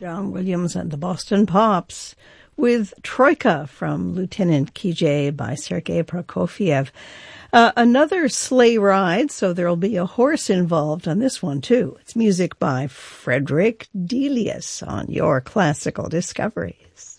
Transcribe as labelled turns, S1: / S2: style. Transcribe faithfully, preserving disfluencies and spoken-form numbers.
S1: John Williams and the Boston Pops with Troika from Lieutenant Kijé by Sergei Prokofiev. Uh, another sleigh ride, so there'll be a horse involved on this one, too. It's music by Frederick Delius on Your Classical Discoveries.